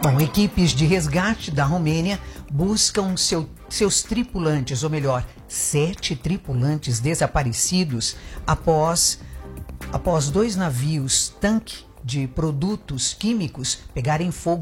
Bom, equipes de resgate da Romênia buscam seus tripulantes, ou melhor, 7 tripulantes desaparecidos após 2 navios tanque de produtos químicos pegarem fogo